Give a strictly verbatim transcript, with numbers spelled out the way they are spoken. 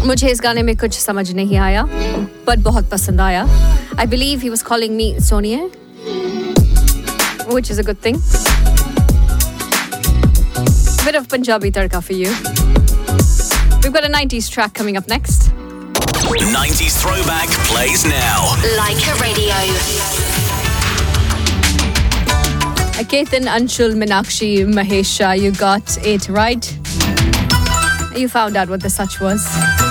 मुझे इस गाने में कुछ समझ नहीं आया, but बहुत पसंद आया. I believe he was calling me Sonia, which is a good thing. Bit of Punjabi tadka for you. We've got a nineties track coming up next. nineties throwback plays now. Leica Radio. Ketan, Anshul, Meenakshi, Mahesh Shah, you got it right. You found out what the such was.